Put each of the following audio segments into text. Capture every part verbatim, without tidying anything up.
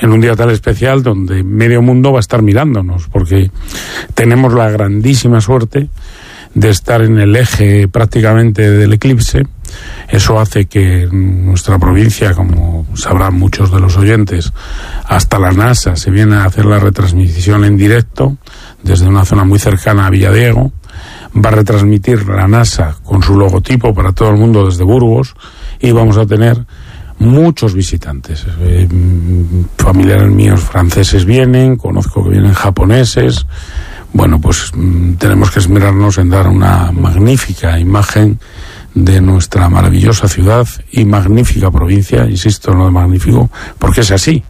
en un día tan especial donde medio mundo va a estar mirándonos, porque tenemos la grandísima suerte de estar en el eje prácticamente del eclipse. Eso hace que nuestra provincia, como sabrán muchos de los oyentes, hasta la NASA se viene a hacer la retransmisión en directo desde una zona muy cercana a Villadiego. Va a retransmitir la NASA con su logotipo para todo el mundo desde Burgos, y vamos a tener muchos visitantes. Eh, familiares míos franceses vienen, conozco que vienen japoneses. Bueno, pues mmm, tenemos que esmerarnos en dar una magnífica imagen de nuestra maravillosa ciudad y magnífica provincia, insisto en lo de magnífico, porque es así.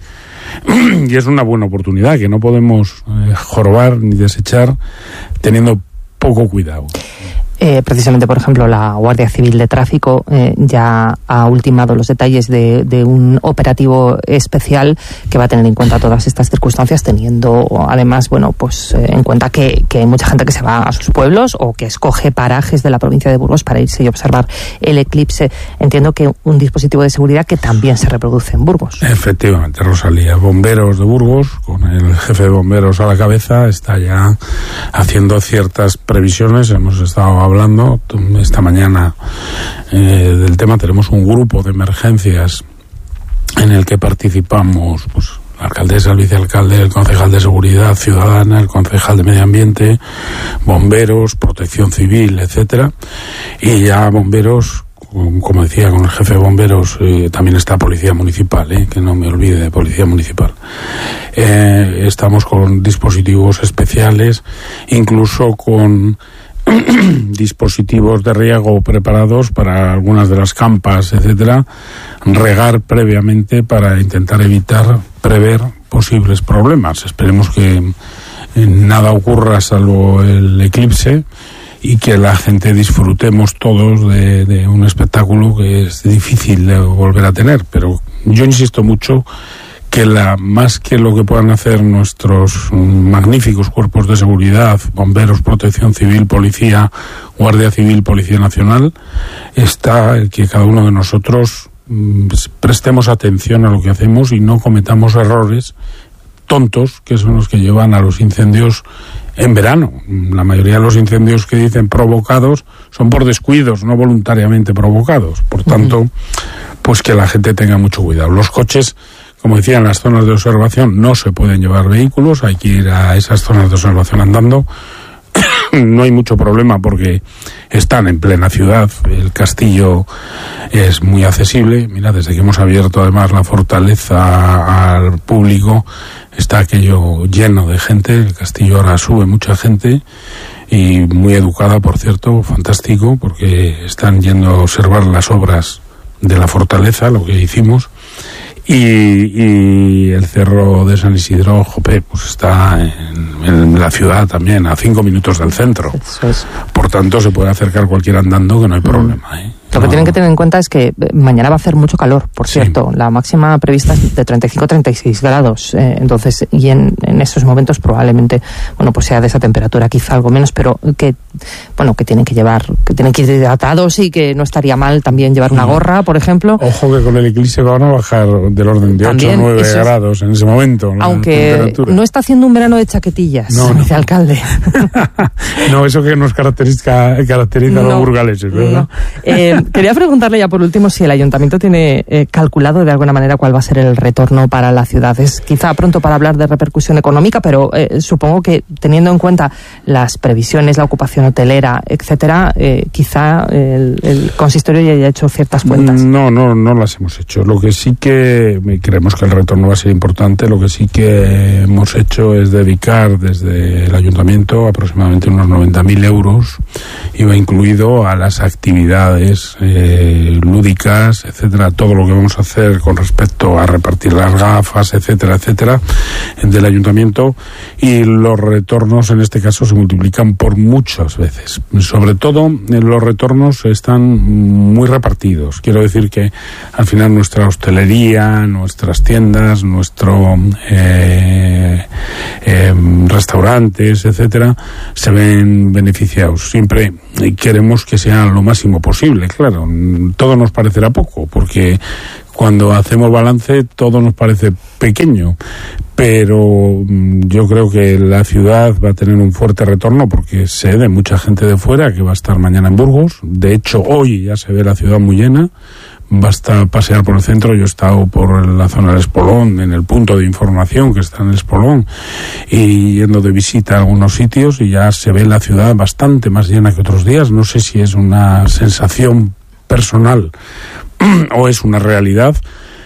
Y es una buena oportunidad que no podemos eh, jorobar ni desechar teniendo poco cuidado. Eh, precisamente, por ejemplo, la Guardia Civil de Tráfico eh, ya ha ultimado los detalles de, de un operativo especial que va a tener en cuenta todas estas circunstancias, teniendo además, bueno, pues eh, en cuenta que, que hay mucha gente que se va a sus pueblos o que escoge parajes de la provincia de Burgos para irse y observar el eclipse. Entiendo que un dispositivo de seguridad que también se reproduce en Burgos. Efectivamente, Rosalía. Bomberos de Burgos, con el jefe de bomberos a la cabeza, está ya haciendo ciertas previsiones. Hemos estado hablando esta mañana eh, del tema. Tenemos un grupo de emergencias en el que participamos pues la alcaldesa, el vicealcalde, el concejal de Seguridad Ciudadana, el concejal de Medio Ambiente, bomberos, protección civil, etcétera. Y ya bomberos, como decía, con el jefe de bomberos, eh, también está Policía Municipal, eh, que no me olvide de Policía Municipal. Eh, estamos con dispositivos especiales, incluso con dispositivos de riego preparados para algunas de las campas, etcétera, regar previamente para intentar evitar, prever posibles problemas. Esperemos que nada ocurra salvo el eclipse y que la gente disfrutemos todos de, de un espectáculo que es difícil de volver a tener, pero yo insisto mucho que la, más que lo que puedan hacer nuestros magníficos cuerpos de seguridad, bomberos, protección civil, policía, guardia civil, policía nacional, está el que cada uno de nosotros mmm, prestemos atención a lo que hacemos y no cometamos errores tontos, que son los que llevan a los incendios en verano. La mayoría de los incendios que dicen provocados son por descuidos, no voluntariamente provocados. Por tanto, pues que la gente tenga mucho cuidado. Los coches, como decía, en las zonas de observación no se pueden llevar vehículos, hay que ir a esas zonas de observación andando. No hay mucho problema porque están en plena ciudad, el castillo es muy accesible. Mira, desde que hemos abierto además la fortaleza al público, está aquello lleno de gente, el castillo ahora sube mucha gente y muy educada, por cierto, fantástico, porque están yendo a observar las obras de la fortaleza, lo que hicimos. Y, y el cerro de San Isidro, jope, pues está en, en la ciudad también, a cinco minutos del centro. Eso es. Por tanto, se puede acercar cualquiera andando, que no hay problema, ¿eh? Lo que tienen que tener en cuenta es que mañana va a hacer mucho calor, por sí. cierto. La máxima prevista es de treinta y cinco a treinta y seis grados. Eh, entonces, y en, en esos momentos probablemente, bueno, pues sea de esa temperatura, quizá algo menos, pero que, bueno, que tienen que llevar, que tienen que ir hidratados y que no estaría mal también llevar una gorra, por ejemplo. Ojo que con el eclipse van a bajar del orden de ocho o nueve grados en ese momento. Aunque no está haciendo un verano de chaquetillas, no, dice no. alcalde. No, eso que nos caracteriza, caracteriza no, a los burgaleses, ¿verdad? No. Eh, Quería preguntarle ya por último si el ayuntamiento tiene eh, calculado de alguna manera cuál va a ser el retorno para la ciudad. Es quizá pronto para hablar de repercusión económica, pero eh, supongo que teniendo en cuenta las previsiones, la ocupación hotelera, etcétera, eh, quizá el, el consistorio ya haya hecho ciertas cuentas. No, no, no las hemos hecho. Lo que sí que creemos que el retorno va a ser importante, lo que sí que hemos hecho es dedicar desde el ayuntamiento aproximadamente unos noventa mil euros, iba incluido a las actividades Eh, lúdicas, etcétera, todo lo que vamos a hacer con respecto a repartir las gafas, etcétera, etcétera, del ayuntamiento, y los retornos en este caso se multiplican por muchas veces. Sobre todo los retornos están muy repartidos. Quiero decir que al final nuestra hostelería, nuestras tiendas, nuestro eh, eh, restaurantes, etcétera, se ven beneficiados. Siempre queremos que sea lo máximo posible. Claro, todo nos parecerá poco, porque cuando hacemos balance todo nos parece pequeño, pero yo creo que la ciudad va a tener un fuerte retorno porque se ve mucha gente de fuera que va a estar mañana en Burgos. De hecho, hoy ya se ve la ciudad muy llena. Basta pasear por el centro. Yo he estado por la zona del Espolón, en el punto de información que está en el Espolón, y yendo de visita a algunos sitios, y ya se ve la ciudad bastante más llena que otros días. No sé si es una sensación personal o es una realidad.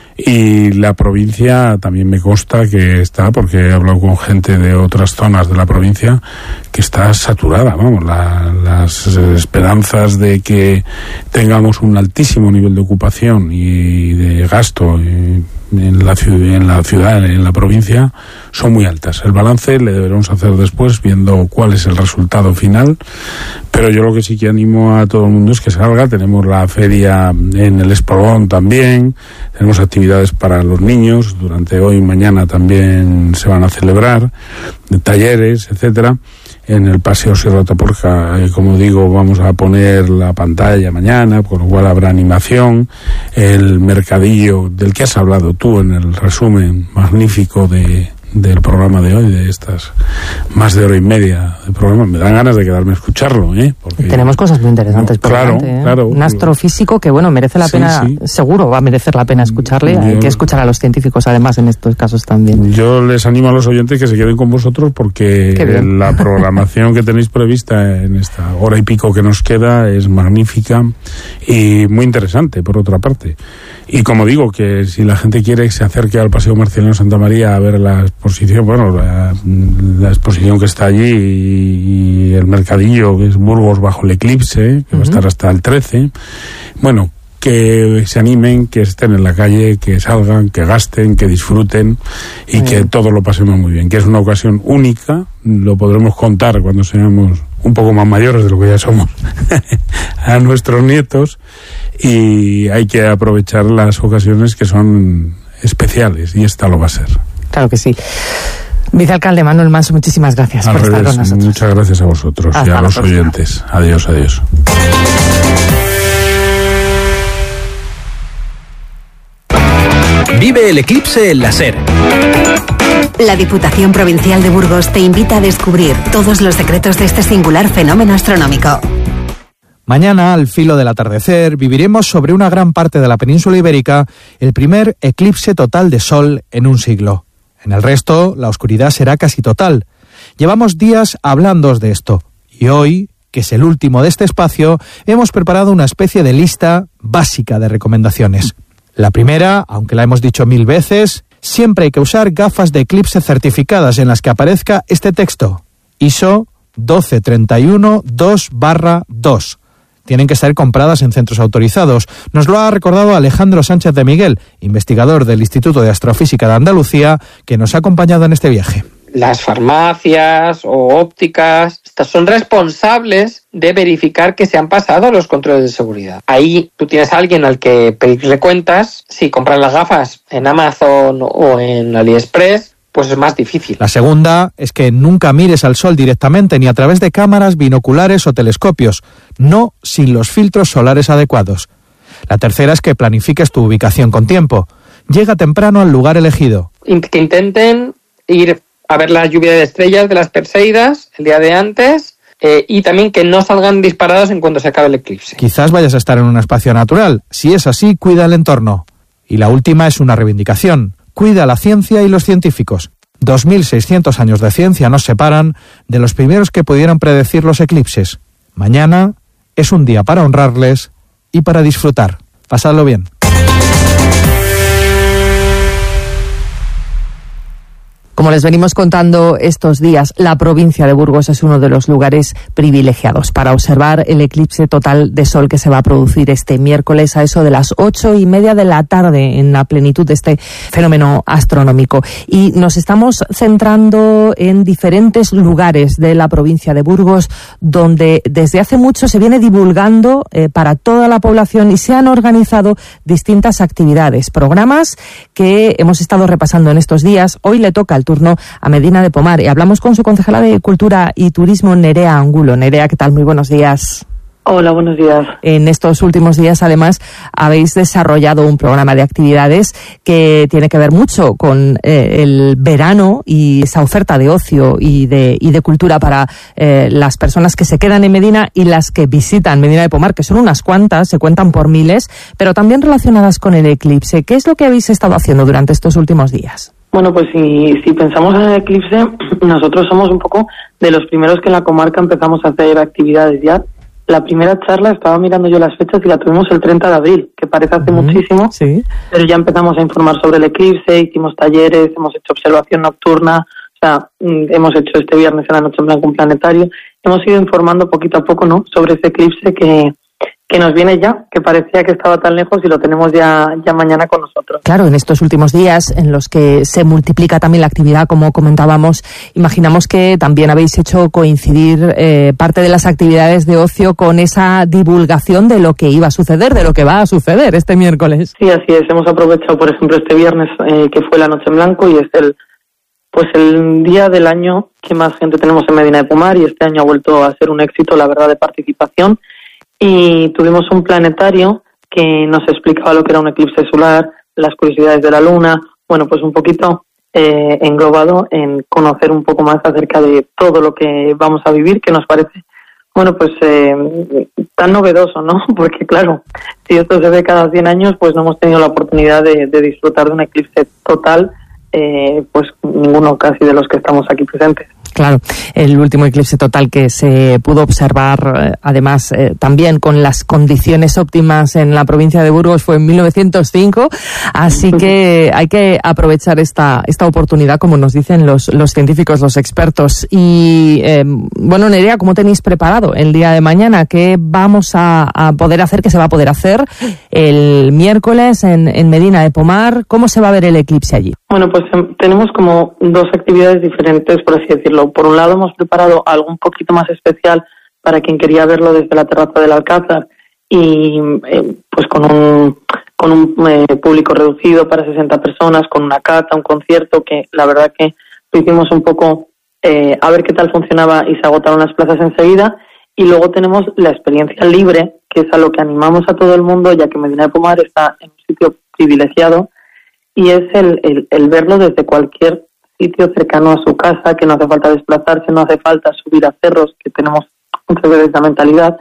Y la provincia también me consta que está, porque he hablado con gente de otras zonas de la provincia, que está saturada, vamos, la, las esperanzas de que tengamos un altísimo nivel de ocupación y de gasto y en la, en la ciudad, en la provincia, son muy altas. El balance le deberemos hacer después, viendo cuál es el resultado final, pero yo lo que sí que animo a todo el mundo es que salga. Tenemos la feria en el Espolón también, tenemos actividades para los niños, durante hoy y mañana también se van a celebrar, talleres, etcétera. En el Paseo Sierra Taporja, eh, como digo, vamos a poner la pantalla mañana, con lo cual habrá animación. El mercadillo del que has hablado tú en el resumen magnífico de del programa de hoy, de estas más de hora y media de programa, me dan ganas de quedarme a escucharlo, ¿eh? Porque tenemos cosas muy interesantes no, por claro, delante, ¿eh? claro. Un astrofísico que, bueno, merece la sí, pena, sí. seguro va a merecer la pena escucharle. Yo, hay que escuchar a los científicos, además, en estos casos también. Yo les animo a los oyentes que se queden con vosotros, porque la programación que tenéis prevista en esta hora y pico que nos queda es magnífica y muy interesante, por otra parte. Y como digo, que si la gente quiere que se acerque al Paseo Marcelino Santa María a ver la exposición, bueno, la, la exposición que está allí, y, y el mercadillo, que es Burgos bajo el eclipse, que uh-huh. va a estar hasta el trece, bueno, que se animen, que estén en la calle, que salgan, que gasten, que disfruten y muy que bien. Todos lo pasemos muy bien, que es una ocasión única. Lo podremos contar cuando seamos un poco más mayores de lo que ya somos a nuestros nietos, y hay que aprovechar las ocasiones que son especiales, y esta lo va a ser. Claro que sí. Vicealcalde Manuel Manso, muchísimas gracias Al por revés, estar con nosotros. Muchas gracias a vosotros. Hasta y a los próxima. Oyentes. Adiós, adiós. Vive el eclipse en la SER. La Diputación Provincial de Burgos te invita a descubrir todos los secretos de este singular fenómeno astronómico. Mañana, al filo del atardecer, viviremos sobre una gran parte de la península ibérica el primer eclipse total de sol en un siglo. En el resto, la oscuridad será casi total. Llevamos días hablándoos de esto, y hoy, que es el último de este espacio, hemos preparado una especie de lista básica de recomendaciones. La primera, aunque la hemos dicho mil veces, siempre hay que usar gafas de eclipse certificadas en las que aparezca este texto: I S O doce treinta y uno dos barra dos. Tienen que ser compradas en centros autorizados. Nos lo ha recordado Alejandro Sánchez de Miguel, investigador del Instituto de Astrofísica de Andalucía, que nos ha acompañado en este viaje. Las farmacias o ópticas, estas son responsables de verificar que se han pasado los controles de seguridad. Ahí tú tienes a alguien al que pedirle cuentas. Si compras las gafas en Amazon o en AliExpress, pues es más difícil. La segunda es que nunca mires al sol directamente, ni a través de cámaras, binoculares o telescopios, no sin los filtros solares adecuados. La tercera es que planifiques tu ubicación con tiempo. Llega temprano al lugar elegido. Que intenten ir a ver la lluvia de estrellas de las Perseidas el día de antes, eh, y también que no salgan disparados en cuanto se acabe el eclipse. Quizás vayas a estar en un espacio natural. Si es así, cuida el entorno. Y la última es una reivindicación. Cuida la ciencia y los científicos. dos mil seiscientos años de ciencia nos separan de los primeros que pudieron predecir los eclipses. Mañana es un día para honrarles y para disfrutar. Pasadlo bien. Como les venimos contando estos días, la provincia de Burgos es uno de los lugares privilegiados para observar el eclipse total de sol que se va a producir este miércoles a eso de las ocho y media de la tarde, en la plenitud de este fenómeno astronómico. Y nos estamos centrando en diferentes lugares de la provincia de Burgos, donde desde hace mucho se viene divulgando eh, para toda la población, y se han organizado distintas actividades, programas que hemos estado repasando en estos días. Hoy le toca el turno a Medina de Pomar y hablamos con su concejala de Cultura y Turismo, Nerea Angulo. Nerea, ¿qué tal? Muy buenos días. Hola, buenos días. En estos últimos días, además, habéis desarrollado un programa de actividades que tiene que ver mucho con eh, el verano y esa oferta de ocio y de, y de cultura para eh, las personas que se quedan en Medina y las que visitan Medina de Pomar, que son unas cuantas, se cuentan por miles, pero también relacionadas con el eclipse. ¿Qué es lo que habéis estado haciendo durante estos últimos días? Bueno, pues si, si pensamos en el eclipse, nosotros somos un poco de los primeros que en la comarca empezamos a hacer actividades ya. La primera charla, estaba mirando yo las fechas y la tuvimos el treinta de abril, que parece hace uh-huh, muchísimo, sí. Pero ya empezamos a informar sobre el eclipse, hicimos talleres, hemos hecho observación nocturna, o sea, hemos hecho este viernes en la noche en blanco un planetario, hemos ido informando poquito a poco, ¿no?, sobre ese eclipse que, que nos viene ya, que parecía que estaba tan lejos y lo tenemos ya, ya mañana con nosotros. Claro, en estos últimos días en los que se multiplica también la actividad, como comentábamos, imaginamos que también habéis hecho coincidir eh, parte de las actividades de ocio con esa divulgación de lo que iba a suceder, de lo que va a suceder este miércoles. Sí, así es. Hemos aprovechado, por ejemplo, este viernes eh, que fue la noche en blanco y es el pues el día del año que más gente tenemos en Medina de Pomar y este año ha vuelto a ser un éxito, la verdad, de participación. Y tuvimos un planetario que nos explicaba lo que era un eclipse solar, las curiosidades de la luna, bueno, pues un poquito eh, englobado en conocer un poco más acerca de todo lo que vamos a vivir, que nos parece, bueno, pues eh, tan novedoso, ¿no? Porque claro, si esto se ve cada cien años, pues no hemos tenido la oportunidad de, de disfrutar de un eclipse total, eh, pues ninguno casi de los que estamos aquí presentes. Claro, el último eclipse total que se pudo observar, además, eh, también con las condiciones óptimas en la provincia de Burgos fue en mil novecientos cinco, así que hay que aprovechar esta esta oportunidad, como nos dicen los los científicos, los expertos. Y, eh, bueno, Nerea, ¿cómo tenéis preparado el día de mañana? ¿Qué vamos a, a poder hacer, qué se va a poder hacer el miércoles en, en Medina de Pomar? ¿Cómo se va a ver el eclipse allí? Bueno, pues eh, tenemos como dos actividades diferentes, por así decirlo. Por un lado, hemos preparado algo un poquito más especial para quien quería verlo desde la terraza del Alcázar y eh, pues con un con un eh, público reducido para sesenta personas, con una cata, un concierto, que la verdad que lo hicimos un poco eh, a ver qué tal funcionaba y se agotaron las plazas enseguida. Y luego tenemos la experiencia libre, que es a lo que animamos a todo el mundo, ya que Medina de Pomar está en un sitio privilegiado, y es el, el, el verlo desde cualquier sitio cercano a su casa, que no hace falta desplazarse, no hace falta subir a cerros, que tenemos muchas veces esa mentalidad.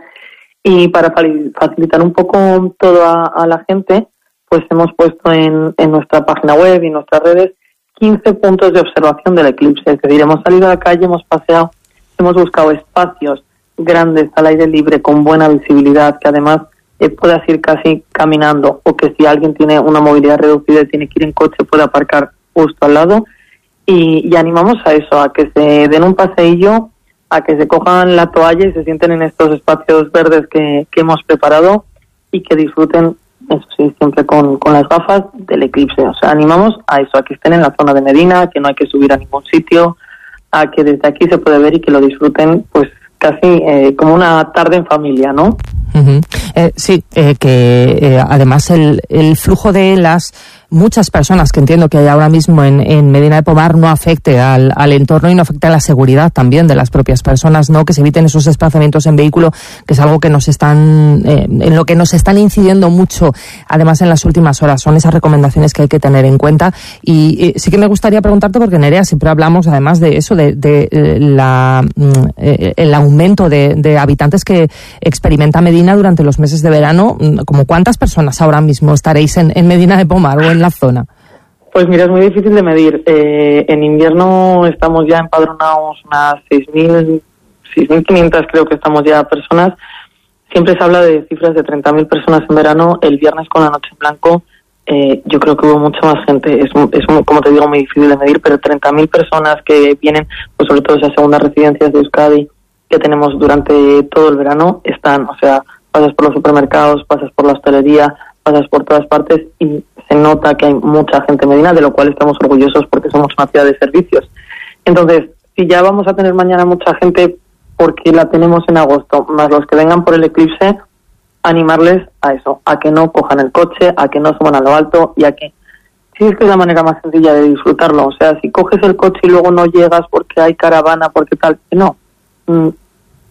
Y para facilitar un poco todo a, a la gente, pues hemos puesto en, en nuestra página web y en nuestras redes quince puntos de observación del eclipse. Es decir, hemos salido a la calle, hemos paseado, hemos buscado espacios grandes al aire libre con buena visibilidad, que además eh, puedas ir casi caminando, o que si alguien tiene una movilidad reducida y tiene que ir en coche puede aparcar justo al lado. Y, y animamos a eso, a que se den un paseillo, a que se cojan la toalla y se sienten en estos espacios verdes que, que hemos preparado y que disfruten, eso sí, siempre con, con las gafas del eclipse. O sea, animamos a eso, a que estén en la zona de Medina, que no hay que subir a ningún sitio, a que desde aquí se puede ver y que lo disfruten, pues casi eh, como una tarde en familia, ¿no? Uh-huh. Eh, sí, eh, que eh, además el, el flujo de las muchas personas que entiendo que hay ahora mismo en, en Medina de Pomar no afecte al, al entorno y no afecte a la seguridad también de las propias personas, ¿no? Que se eviten esos desplazamientos en vehículo, que es algo que nos están, eh, en lo que nos están incidiendo mucho, además en las últimas horas. Son esas recomendaciones que hay que tener en cuenta. Y eh, sí que me gustaría preguntarte, porque Nerea, siempre hablamos además de eso, de, de eh, la, eh, el aumento de, de habitantes que experimenta Medina durante los meses de verano. ¿Como cuántas personas ahora mismo estaréis en, en Medina de Pomar o en la zona? Pues mira, es muy difícil de medir. Eh, en invierno estamos ya empadronados unas seis mil, seis mil quinientas creo que estamos ya personas. Siempre se habla de cifras de treinta mil personas en verano. El viernes con la noche en blanco eh, yo creo que hubo mucha más gente. Es, es muy, como te digo, muy difícil de medir, pero treinta mil personas que vienen, pues sobre todo esas segundas residencias de Euskadi que tenemos durante todo el verano, están, o sea, pasas por los supermercados, pasas por la hostelería, pasas por todas partes y se nota que hay mucha gente en Medina, de lo cual estamos orgullosos porque somos una ciudad de servicios. Entonces, si ya vamos a tener mañana mucha gente porque la tenemos en agosto, más los que vengan por el eclipse, animarles a eso, a que no cojan el coche, a que no suban a lo alto y a que, sí, es que es la manera más sencilla de disfrutarlo. O sea, si coges el coche y luego no llegas porque hay caravana, porque tal, no.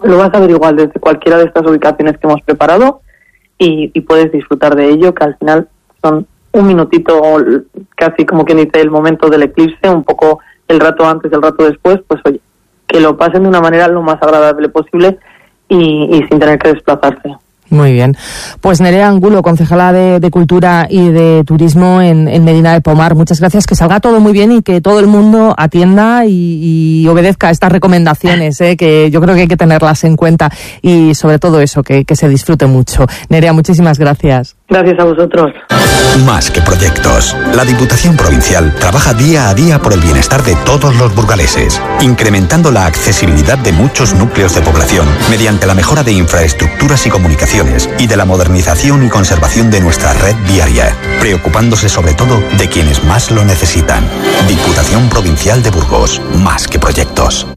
lo vas a ver igual desde cualquiera de estas ubicaciones que hemos preparado y, y puedes disfrutar de ello, que al final son un minutito, casi como quien dice, el momento del eclipse, un poco el rato antes, el rato después, pues oye, que lo pasen de una manera lo más agradable posible y, y sin tener que desplazarse. Muy bien. Pues Nerea Angulo, concejala de, de Cultura y de Turismo en, en Medina del Pomar, muchas gracias, que salga todo muy bien y que todo el mundo atienda y, y obedezca estas recomendaciones, ¿eh? Que yo creo que hay que tenerlas en cuenta y sobre todo eso, que, que se disfrute mucho. Nerea, muchísimas gracias. Gracias a vosotros. Más que proyectos, la Diputación Provincial trabaja día a día por el bienestar de todos los burgaleses, incrementando la accesibilidad de muchos núcleos de población mediante la mejora de infraestructuras y comunicaciones y de la modernización y conservación de nuestra red viaria, preocupándose sobre todo de quienes más lo necesitan. Diputación Provincial de Burgos, más que proyectos.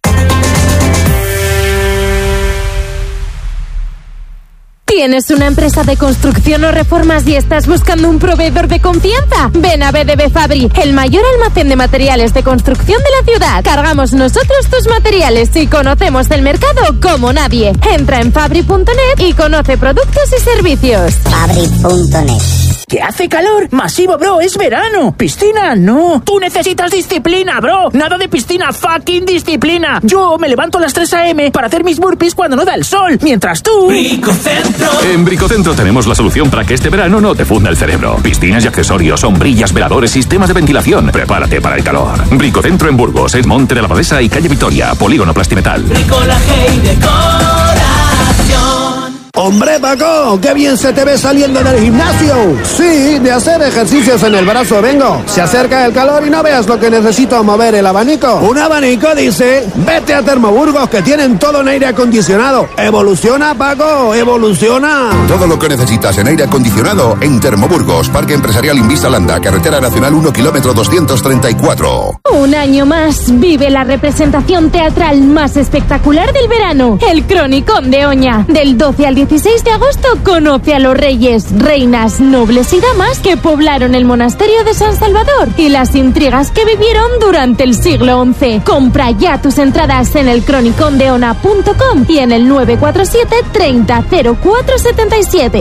¿Tienes una empresa de construcción o reformas y estás buscando un proveedor de confianza? Ven a B D B Fabri, el mayor almacén de materiales de construcción de la ciudad. Cargamos nosotros tus materiales y conocemos el mercado como nadie. Entra en fabri punto net y conoce productos y servicios. fabri punto net. ¡Que hace calor! ¡Masivo, bro! ¡Es verano! ¡Piscina, no! ¡Tú necesitas disciplina, bro! ¡Nada de piscina! ¡Fucking disciplina! Yo me levanto a las tres a eme para hacer mis burpees cuando no da el sol, mientras tú... Bricocentro. En Bricocentro tenemos la solución para que este verano no te funda el cerebro. Piscinas y accesorios, sombrillas, veladores, sistemas de ventilación. Prepárate para el calor. Bricocentro en Burgos, en Monte de la Abadesa y Calle Vitoria, Polígono Plastimetal. Bricolaje y decoración. ¡Hombre, Paco! ¡Qué bien se te ve saliendo del gimnasio! Sí, de hacer ejercicios en el brazo vengo. Se acerca el calor y no veas lo que necesito mover el abanico. ¿Un abanico, dice? Vete a Termoburgos, que tienen todo en aire acondicionado. ¡Evoluciona, Paco! ¡Evoluciona! Todo lo que necesitas en aire acondicionado en Termoburgos, Parque Empresarial Invista Landa, Carretera Nacional uno, kilómetro doscientos treinta y cuatro. Un año más vive la representación teatral más espectacular del verano, el Cronicón de Oña. Del doce al dieciséis de agosto conoce a los reyes, reinas, nobles y damas que poblaron el monasterio de San Salvador y las intrigas que vivieron durante el siglo once. Compra ya tus entradas en el cronicón de ona punto com y en el nueve cuatro siete, treinta, cero cuatro setenta y siete.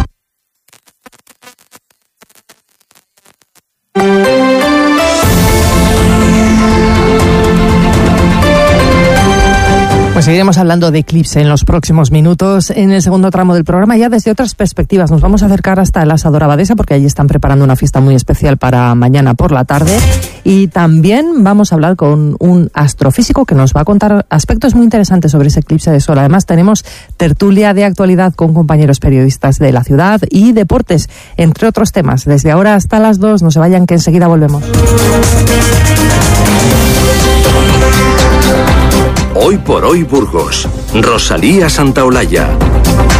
Pues seguiremos hablando de eclipse en los próximos minutos. En el segundo tramo del programa, ya desde otras perspectivas, nos vamos a acercar hasta el Asador Abadesa, porque allí están preparando una fiesta muy especial para mañana por la tarde. Y también vamos a hablar con un astrofísico que nos va a contar aspectos muy interesantes sobre ese eclipse de sol. Además, tenemos tertulia de actualidad con compañeros periodistas de la ciudad y deportes, entre otros temas. Desde ahora hasta las dos, no se vayan, que enseguida volvemos. Hoy por hoy Burgos, Rosalía Santaolalla.